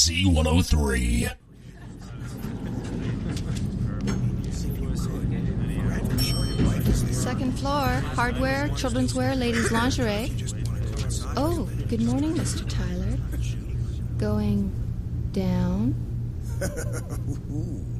C103. Second floor, hardware, children's wear, ladies' lingerie. Oh, good morning, Mr. Tyler. Going down?